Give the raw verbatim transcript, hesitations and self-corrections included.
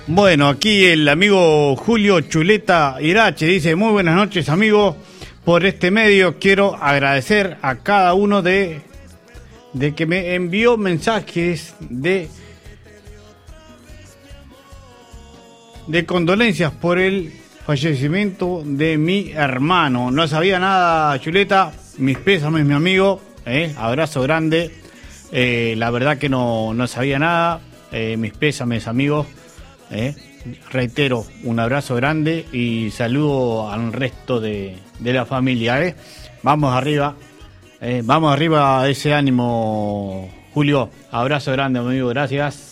Bueno, aquí el amigo Julio Chuleta Irache dice: muy buenas noches, amigo. Por este medio quiero agradecer a cada uno de, de que me envió mensajes de, de condolencias por el fallecimiento de mi hermano. No sabía nada, Chuleta. Mis pésames, mi amigo. Eh, abrazo grande. Eh, la verdad que no, no sabía nada. Eh, mis pésames, amigos. Eh, reitero, un abrazo grande y saludo al resto de, de la familia. Eh. Vamos arriba, eh, vamos arriba ese ánimo, Julio. Abrazo grande, amigo, gracias.